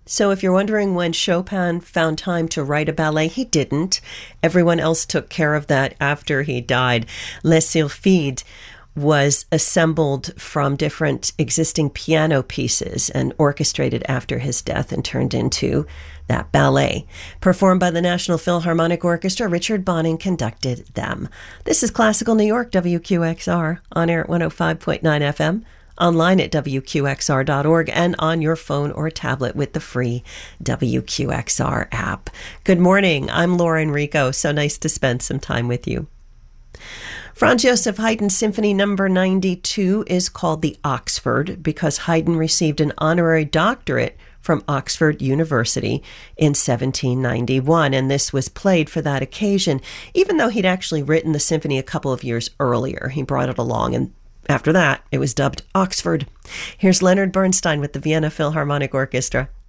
So if you're wondering when Chopin found time to write a ballet, he didn't. Everyone else took care of that after he died. Les Sylphides was assembled from different existing piano pieces and orchestrated after his death and turned into that ballet. Performed by the National Philharmonic Orchestra, Richard Bonning conducted them. This is Classical New York, WQXR, on air at 105.9 FM. Online at WQXR.org and on your phone or tablet with the free WQXR app. Good morning. I'm Laura Enrico. So nice to spend some time with you. Franz Joseph Haydn's Symphony No. 92 is called the Oxford because Haydn received an honorary doctorate from Oxford University in 1791, and this was played for that occasion, even though he'd actually written the symphony a couple of years earlier. He brought it along, and after that, it was dubbed Oxford. Here's Leonard Bernstein with the Vienna Philharmonic Orchestra.